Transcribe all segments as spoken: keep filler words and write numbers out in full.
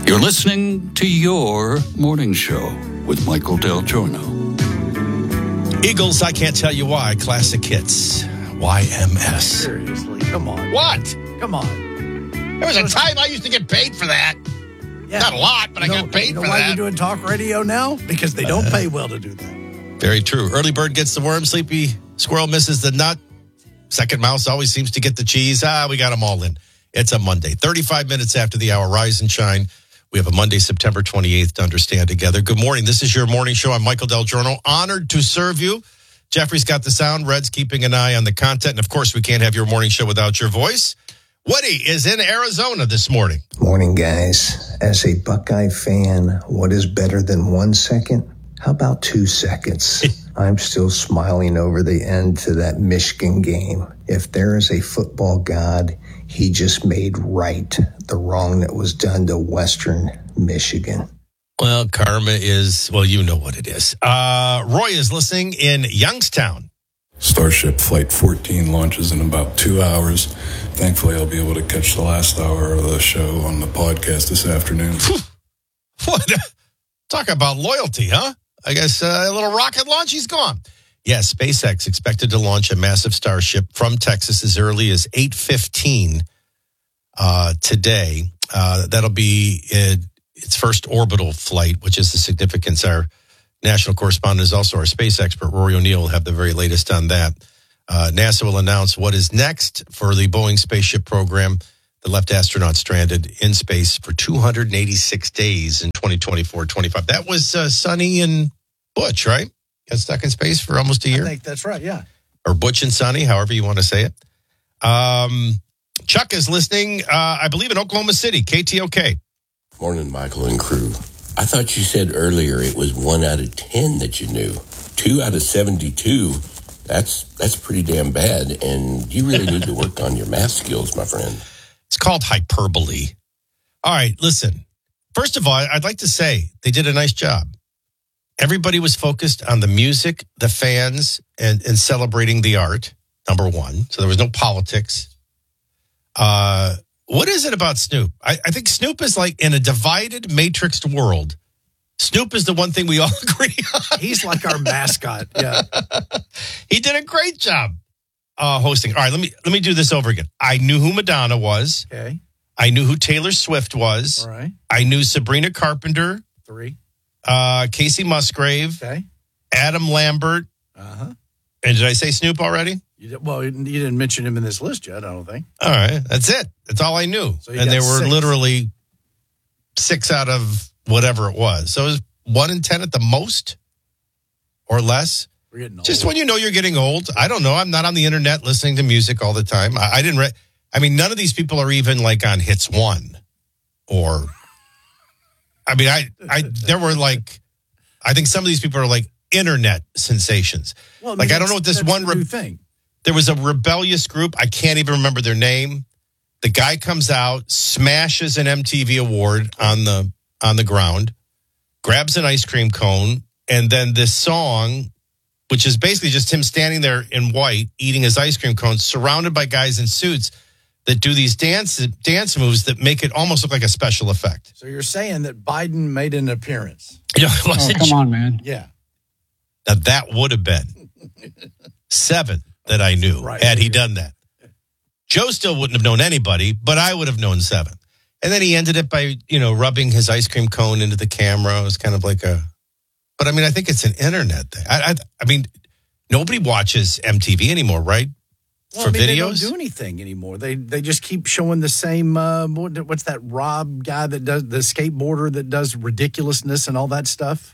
You're listening to your morning show with Michael Del Giorno. Eagles, I Can't Tell You Why, classic hits. Y M S. Seriously, come on. What? Come on. There was a time I used to get paid for that. Yeah. Not a lot, but you I know, got paid you know for why that. you're doing talk radio now? Because they don't pay well to do that. Very true. Early bird gets the worm. Sleepy squirrel misses the nut. Second mouse always seems to get the cheese. Ah, we got them all in. It's a Monday. thirty-five minutes after the hour. Rise and shine. We have a Monday, September twenty-eighth to understand together. Good morning. This is your morning show. I'm Michael Del Giorno. Honored to serve you. Jeffrey's got the sound. Red's keeping an eye on the content. And, of course, we can't have your morning show without your voice. Woody is in Arizona this morning. Morning, guys. As a Buckeye fan, what is better than one second? How about two seconds? I'm still smiling over the end to that Michigan game. If there is a football god, he just made right the wrong that was done to Western Michigan. Well, karma is, well, you know what it is. Uh, Roy is listening in Youngstown. Starship Flight fourteen launches in about two hours. Thankfully, I'll be able to catch the last hour of the show on the podcast this afternoon. What? Talk about loyalty, huh? I guess uh, a little rocket launch, he's gone. Yes, SpaceX expected to launch a massive Starship from Texas as early as eight fifteen uh, today. Uh, that'll be uh, its first orbital flight, which is the significance. Our national correspondent is also our space expert, Rory O'Neill, will have the very latest on that. Uh, NASA will announce what is next for the Boeing spaceship program that left astronauts stranded in space for two hundred eighty-six days in twenty twenty-four twenty-five. That was uh, Sonny and Butch, right? Got stuck in space for almost a year. I think that's right, yeah. Or Butch and Sonny, however you want to say it. Um, Chuck is listening, uh, I believe, in Oklahoma City, K T O K. Morning, Michael and crew. I thought you said earlier it was one out of ten that you knew. Two out of seventy-two. That's that's pretty damn bad, and you really need to work on your math skills, my friend. It's called hyperbole. All right, listen. First of all, I'd like to say they did a nice job. Everybody was focused on the music, the fans, and, and celebrating the art, number one. So there was no politics. Uh, what is it about Snoop? I, I think Snoop is like in a divided, matrixed world. Snoop is the one thing we all agree on. He's like our mascot, yeah. He did a great job uh, hosting. All right, let me let me do this over again. I knew who Madonna was. Okay. I knew who Taylor Swift was. All right. I knew Sabrina Carpenter. Three. Uh, Casey Musgrave. Okay. Adam Lambert. Uh-huh. And did I say Snoop already? You did, well, you didn't mention him in this list yet, I don't think. All right. That's it. That's all I knew. So you and got there were six. literally six out of whatever it was. So it was one in ten at the most or less. We're getting old. Just when you know you're getting old. I don't know. I'm not on the internet listening to music all the time. I, I didn't re- I mean, none of these people are even like on Hits One or, I mean, I, I, there were like, I think some of these people are like internet sensations. Well, I mean, like, I don't that's- know what this that's one, the new re- thing. there was a rebellious group. I can't even remember their name. The guy comes out, smashes an M T V award on the, on the ground, grabs an ice cream cone, and then this song, which is basically just him standing there in white, eating his ice cream cone, surrounded by guys in suits that do these dance dance moves that make it almost look like a special effect. So you're saying that Biden made an appearance? You know, it Oh, wasn't- come on, man. Yeah. Now, that would have been seven that I knew Right. had he done that. Joe still wouldn't have known anybody, but I would have known seven. And then he ended it by, you know, rubbing his ice cream cone into the camera. It was kind of like a, but I mean, I think it's an internet thing. I, I, I mean, nobody watches M T V anymore, right? Well, For I mean, videos? they don't do anything anymore. They they just keep showing the same. Uh, what, what's that Rob guy that does the skateboarder that does ridiculousness and all that stuff?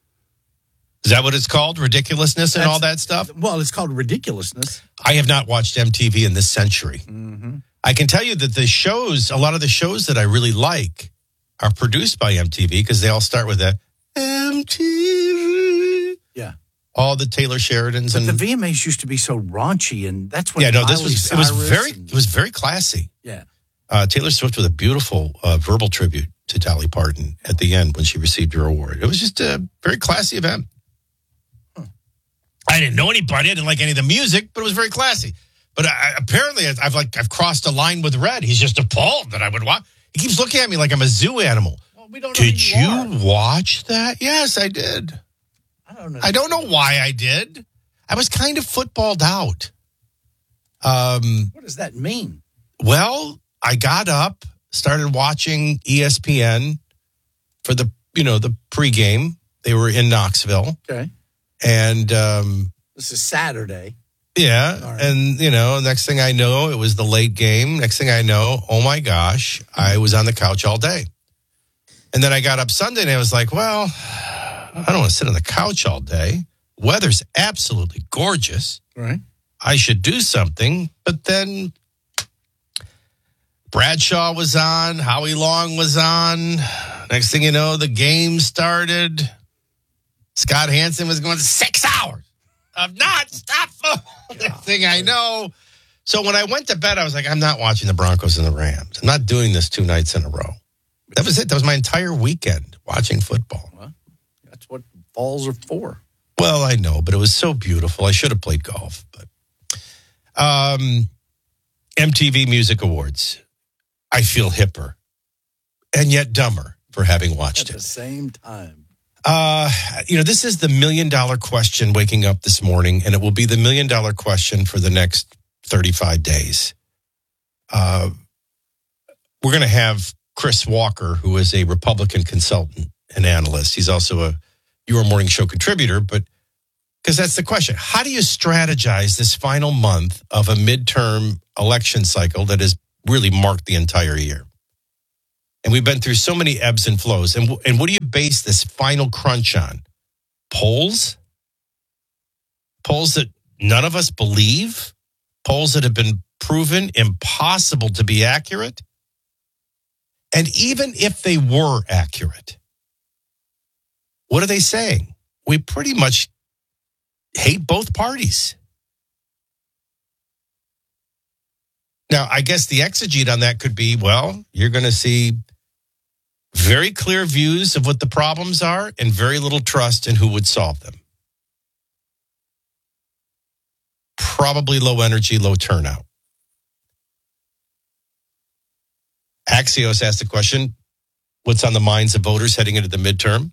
Is that what it's called? Ridiculousness and That's- all that stuff? Well, it's called ridiculousness. I have not watched M T V in this century. Mm-hmm. I can tell you that the shows, a lot of the shows that I really like are produced by M T V because they all start with that M T V. Yeah. All the Taylor Sheridans But and the V M As used to be so raunchy, and that's when yeah, no, this Miley was it was Cyrus very and- it was very classy. yeah. Uh, Taylor Swift with a beautiful uh, verbal tribute to Dolly Parton at the end when she received her award. It was just a very classy event. Huh. I didn't know anybody. I didn't like any of the music, but it was very classy. But I, apparently, I've like I've crossed a line with Red. He's just appalled that I would watch. He keeps looking at me like I'm a zoo animal. Well, we don't know Did who you, you are. watch that? Yes, I did. I don't know. I don't know why I did. I was kind of footballed out. Um, What does that mean? well, I got up, started watching E S P N for the, you know, the pregame. They were in Knoxville. Okay. And, um, This is Saturday. yeah. All right. And, you know, next thing I know, it was the late game. Next thing I know, oh my gosh, I was on the couch all day. And then I got up Sunday and I was like, well, I don't want to sit on the couch all day. Weather's absolutely gorgeous. Right. I should do something. But then Bradshaw was on. Howie Long was on. Next thing you know, the game started. Scott Hansen was going six hours of nonstop football. Next thing I know. So when I went to bed, I was like, I'm not watching the Broncos and the Rams. I'm not doing this two nights in a row. That was it. That was my entire weekend watching football. Well, that's what falls are for. Well, I know, but it was so beautiful. I should have played golf. But um, M T V Music Awards. I feel hipper and yet dumber for having watched At it. the same time. Uh, you know, this is the million dollar question waking up this morning, and it will be the million dollar question for the next thirty-five days. Uh, we're going to have Chris Walker, who is a Republican consultant and analyst. He's also a Your Morning Show contributor, but because that's the question. How do you strategize this final month of a midterm election cycle that has really marked the entire year? And we've been through so many ebbs and flows. And, and what do you base this final crunch on? Polls? Polls that none of us believe? Polls that have been proven impossible to be accurate? And even if they were accurate, what are they saying? We pretty much hate both parties. Now, I guess the exegete on that could be, well, you're going to see very clear views of what the problems are and very little trust in who would solve them. Probably low energy, low turnout. Axios asked the question, what's on the minds of voters heading into the midterm?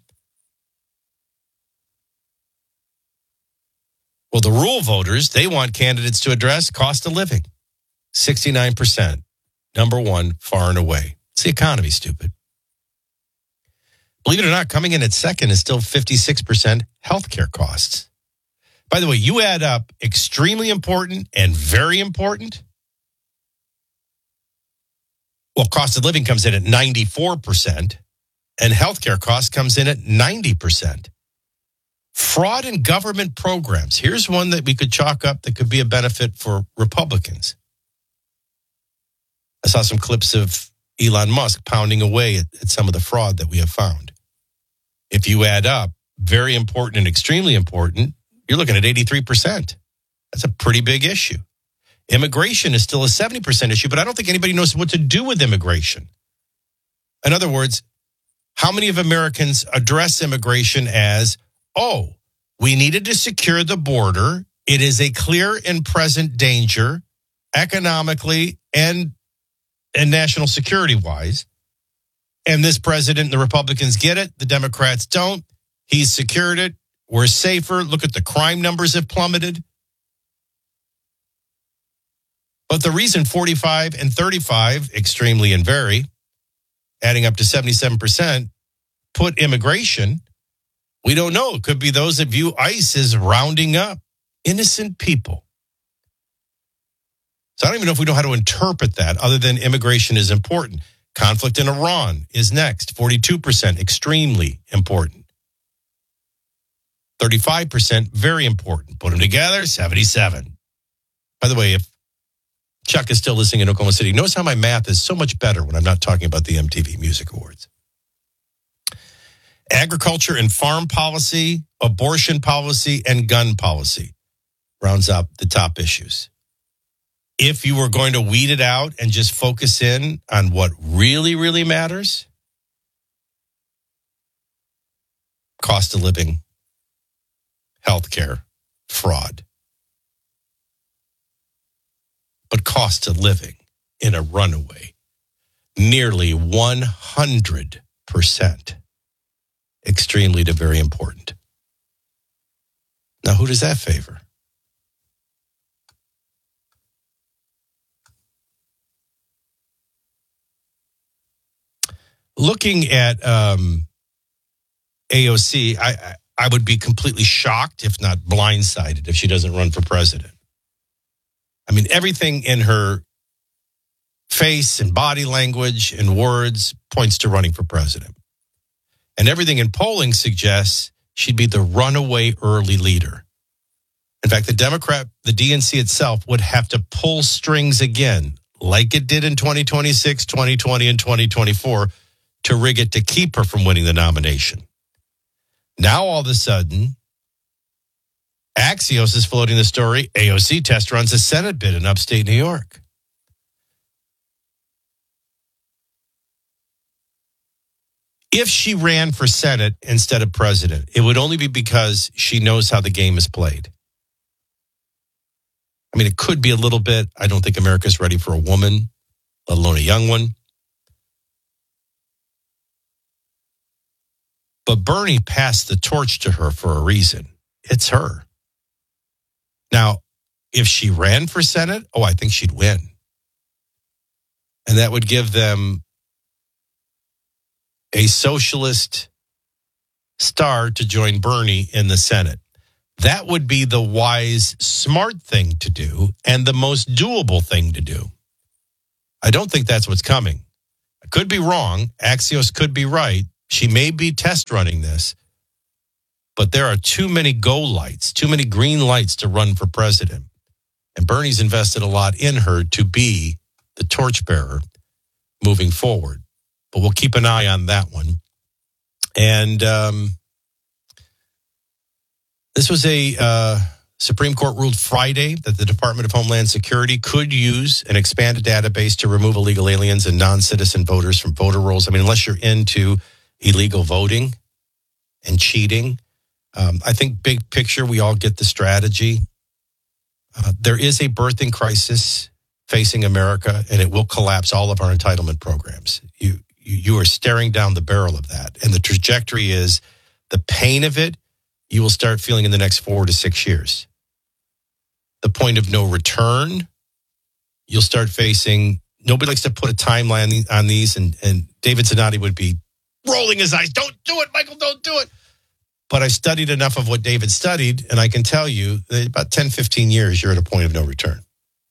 Well, the rural voters, they want candidates to address cost of living. sixty-nine percent. Number one, far and away. It's the economy, stupid. Believe it or not, coming in at second is still fifty-six percent healthcare costs. By the way, you add up extremely important and very important. Well, cost of living comes in at ninety-four percent and healthcare costs comes in at ninety percent. Fraud in government programs. Here's one that we could chalk up that could be a benefit for Republicans. I saw some clips of Elon Musk pounding away at, at some of the fraud that we have found. If you add up, very important and extremely important, you're looking at eighty-three percent. That's a pretty big issue. Immigration is still a seventy percent issue, but I don't think anybody knows what to do with immigration. In other words, how many of Americans address immigration as, oh, we needed to secure the border. It is a clear and present danger economically and, and national security wise. And this president, the Republicans get it. The Democrats don't. He's secured it. We're safer. Look at the crime numbers have plummeted. But the reason forty-five and thirty-five, extremely and very, adding up to seventy-seven percent, put immigration, we don't know. It could be those that view ICE as rounding up innocent people. So I don't even know if we know how to interpret that other than immigration is important. Conflict in Iran is next, forty-two percent, extremely important. thirty-five percent, very important. Put them together, seventy-seven. By the way, if Chuck is still listening in Oklahoma City, notice how my math is so much better when I'm not talking about the M T V Music Awards. Agriculture and farm policy, abortion policy, and gun policy rounds up the top issues. If you were going to weed it out and just focus in on what really, really matters, cost of living, healthcare, fraud. But cost of living in a runaway, nearly one hundred percent. Extremely to very important. Now, who does that favor? Looking at um, A O C, I, I, I would be completely shocked, if not blindsided, if she doesn't run for president. I mean, everything in her face and body language and words points to running for president. And everything in polling suggests she'd be the runaway early leader. In fact, the Democrat, the D N C itself would have to pull strings again, like it did in twenty twenty-six, twenty twenty, and twenty twenty-four, to rig it to keep her from winning the nomination. Now, all of a sudden, Axios is floating the story, A O C test runs a Senate bid in upstate New York. If she ran for Senate instead of president, it would only be because she knows how the game is played. I mean, it could be a little bit. I don't think America's ready for a woman, let alone a young one. But Bernie passed the torch to her for a reason. It's her. Now, if she ran for Senate, oh, I think she'd win. And that would give them a socialist star to join Bernie in the Senate. That would be the wise, smart thing to do and the most doable thing to do. I don't think that's what's coming. I could be wrong. Axios could be right. She may be test running this, but there are too many go lights, too many green lights to run for president. And Bernie's invested a lot in her to be the torchbearer moving forward. But we'll keep an eye on that one. And um, this was a uh, Supreme Court ruled Friday that the Department of Homeland Security could use an expanded database to remove illegal aliens and non-citizen voters from voter rolls. I mean, unless you're into illegal voting and cheating. Um, I think big picture, we all get the strategy. Uh, there is a birthing crisis facing America, and it will collapse all of our entitlement programs. You, you, you are staring down the barrel of that. And the trajectory is the pain of it, you will start feeling in the next four to six years. The point of no return, you'll start facing, nobody likes to put a timeline on these, and, and David Zanotti would be rolling his eyes. Don't do it, Michael, don't do it. But I studied enough of what David studied, and I can tell you that about ten, fifteen years, you're at a point of no return.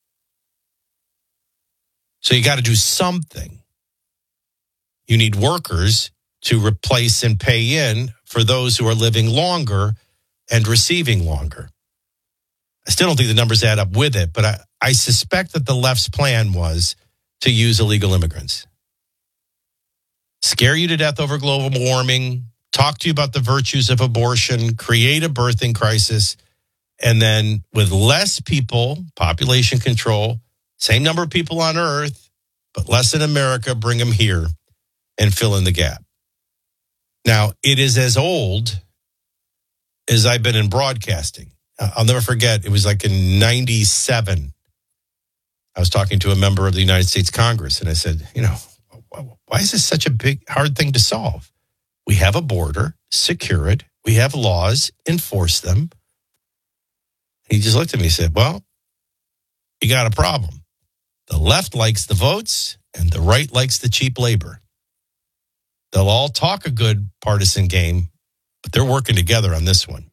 So you got to do something. You need workers to replace and pay in for those who are living longer and receiving longer. I still don't think the numbers add up with it, but I, I suspect that the left's plan was to use illegal immigrants. Scare you to death over global warming, talk to you about the virtues of abortion, create a birthing crisis, and then with less people, population control, same number of people on Earth, but less in America, bring them here and fill in the gap. Now, it is as old as I've been in broadcasting. I'll never forget, it was like in ninety-seven. I was talking to a member of the United States Congress, and I said, you know, why is this such a big, hard thing to solve? We have a border, secure it. We have laws, enforce them. He just looked at me and said, well, you got a problem. The left likes the votes and the right likes the cheap labor. They'll all talk a good partisan game, but they're working together on this one.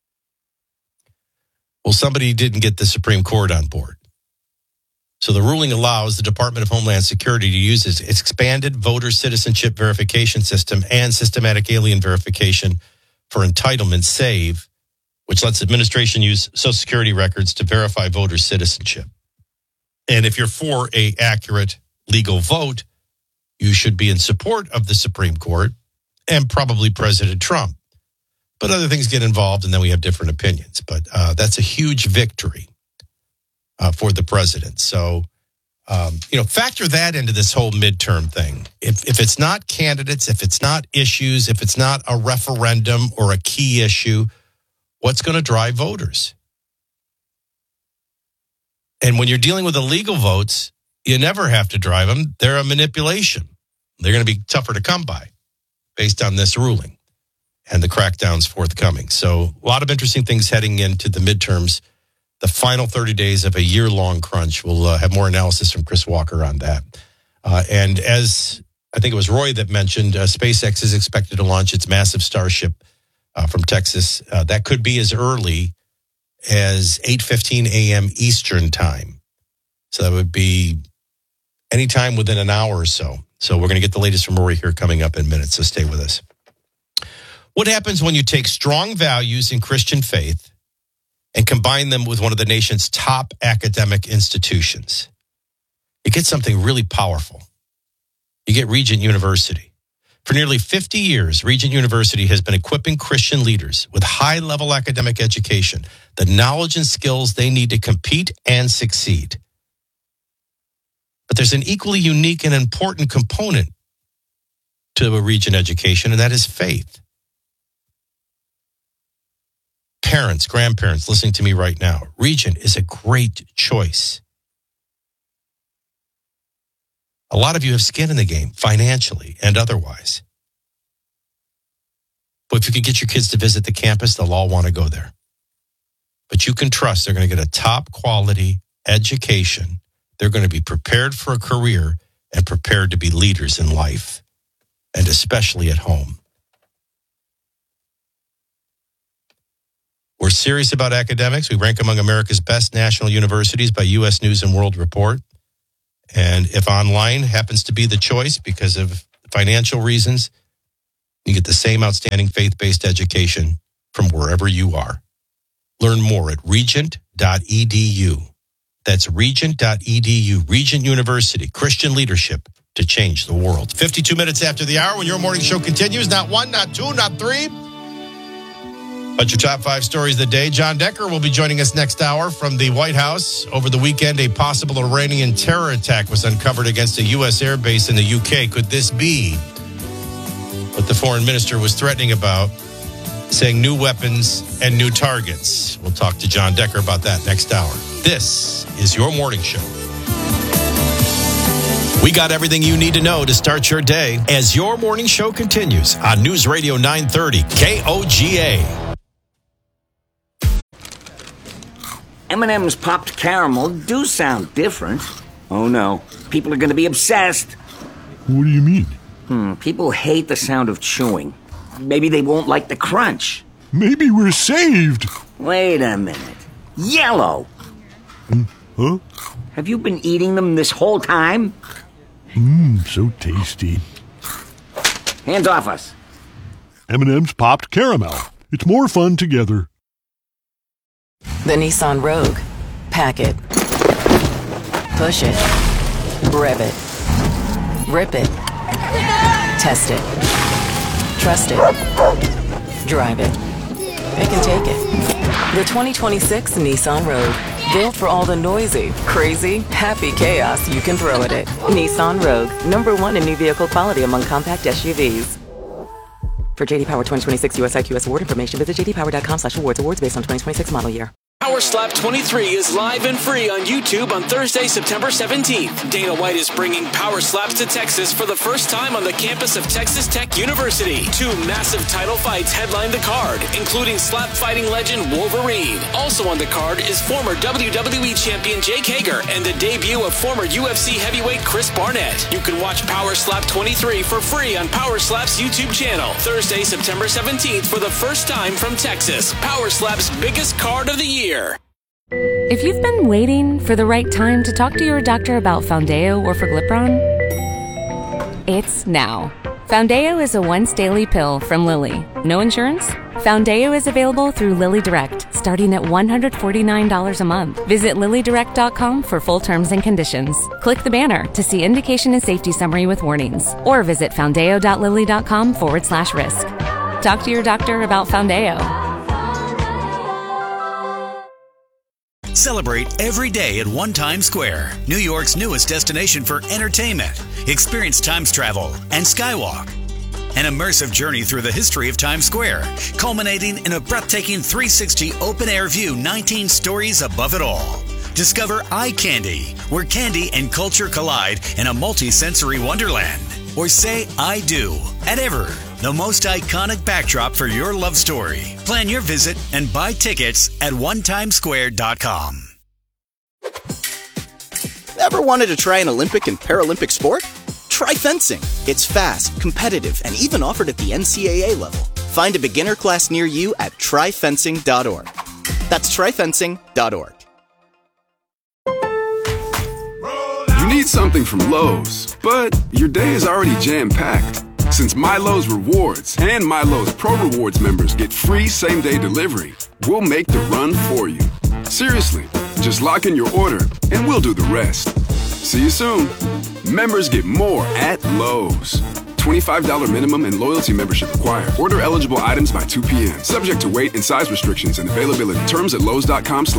Well, somebody didn't get the Supreme Court on board. So the ruling allows the Department of Homeland Security to use its expanded voter citizenship verification system and systematic alien verification for entitlement, SAVE, which lets administration use Social Security records to verify voter citizenship. And if you're for a accurate legal vote, you should be in support of the Supreme Court and probably President Trump. But other things get involved, and then we have different opinions. But uh, that's a huge victory uh, for the president. So, um, you know, factor that into this whole midterm thing. If if it's not candidates, if it's not issues, if it's not a referendum or a key issue, what's going to drive voters? And when you're dealing with illegal votes, you never have to drive them. They're a manipulation. They're going to be tougher to come by. based on this ruling and the crackdowns forthcoming. So a lot of interesting things heading into the midterms. The final thirty days of a year-long crunch. We'll uh, have more analysis from Chris Walker on that. Uh, and as I think it was Roy that mentioned, uh, SpaceX is expected to launch its massive Starship uh, from Texas. Uh, that could be as early as eight fifteen a.m. Eastern time. So that would be anytime within an hour or so. So we're going to get the latest from Roy here coming up in minutes, so stay with us. What happens when you take strong values in Christian faith and combine them with one of the nation's top academic institutions? You get something really powerful. You get Regent University. For nearly fifty years, Regent University has been equipping Christian leaders with high-level academic education, the knowledge and skills they need to compete and succeed. But there's an equally unique and important component to a Regent education, and that is faith. Parents, grandparents listening to me right now, Regent is a great choice. A lot of you have skin in the game, financially and otherwise. But if you could get your kids to visit the campus, they'll all want to go there. But you can trust they're going to get a top quality education. They're going to be prepared for a career and prepared to be leaders in life, and especially at home. We're serious about academics. We rank among America's best national universities by U S News and World Report. And if online happens to be the choice because of financial reasons, you get the same outstanding faith-based education from wherever you are. Learn more at regent dot e d u. That's regent dot e d u. Regent University, Christian leadership to change the world. fifty-two minutes after the hour when your morning show continues. Not one, not two, not three. But your top five stories of the day. John Decker will be joining us next hour from the White House. Over the weekend, a possible Iranian terror attack was uncovered against a U S airbase in the U K. Could this be what the foreign minister was threatening about, saying new weapons and new targets? We'll talk to John Decker about that next hour. This is your morning show. We got everything you need to know to start your day as your morning show continues on News Radio nine thirty K O G A. M and M's popped caramel do sound different. Oh no, people are going to be obsessed. What do you mean? Hmm, people hate the sound of chewing. Maybe they won't like the crunch. Maybe we're saved. Wait a minute. Yellow! Hmm, huh? Have you been eating them this whole time? Mmm, so tasty. Hands off us. M and M's popped caramel. It's more fun together. The Nissan Rogue. Pack it. Push it. Rev it. Rip it. Test it. Trust it. Drive it. It can take it. The twenty twenty-six Nissan Rogue. Built for all the noisy, crazy, happy chaos you can throw at it. Nissan Rogue. Number one in new vehicle quality among compact S U Vs. For J D Power twenty twenty-six U S I Q S award information, visit j d power dot com slash awards. Awards based on twenty twenty-six model year. Power Slap twenty-three is live and free on YouTube on Thursday, September seventeenth. Dana White is bringing Power Slaps to Texas for the first time on the campus of Texas Tech University. Two massive title fights headline the card, including slap fighting legend Wolverine. Also on the card is former W W E champion Jake Hager and the debut of former U F C heavyweight Chris Barnett. You can watch Power Slap twenty-three for free on Power Slap's YouTube channel. Thursday, September seventeenth for the first time from Texas. Power Slap's biggest card of the year. If you've been waiting for the right time to talk to your doctor about Foundeo or Forglipron, it's now. Foundeo is a once daily pill from Lilly. No insurance? Foundeo is available through Lilly Direct, starting at one hundred forty-nine dollars a month. Visit lilly direct dot com for full terms and conditions. Click the banner to see indication and safety summary with warnings, or visit foundeo dot lilly dot com forward slash risk. Talk to your doctor about Foundeo. Celebrate every day at One Times Square, New York's newest destination for entertainment. Experience Times travel and Skywalk. An immersive journey through the history of Times Square, culminating in a breathtaking three sixty open-air view, nineteen stories above it all. Discover Eye Candy, where candy and culture collide in a multi-sensory wonderland. Or say I do at Ever, the most iconic backdrop for your love story. Plan your visit and buy tickets at one times square dot com. Ever wanted to try an Olympic and Paralympic sport? Try fencing. It's fast, competitive, and even offered at the N C A A level. Find a beginner class near you at try fencing dot org. That's try fencing dot org. You need something from Lowe's, but your day is already jam-packed. Since MyLowe's Rewards and MyLowe's Pro Rewards members get free same-day delivery, we'll make the run for you. Seriously, just lock in your order and we'll do the rest. See you soon. Members get more at Lowe's. twenty-five dollars minimum and loyalty membership required. Order eligible items by two p.m. Subject to weight and size restrictions and availability. Terms at lowes dot com slash